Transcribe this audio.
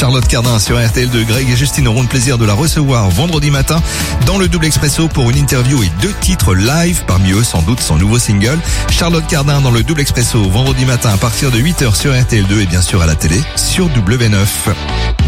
Charlotte Cardin sur RTL2. Greg et Justine auront le plaisir de la recevoir vendredi matin dans le Double Expresso pour une interview et 2 titres live. Parmi eux, sans doute, son nouveau single. Charlotte Cardin dans le Double Expresso vendredi matin à partir de 8h sur RTL2 et bien sûr à la télé sur W9.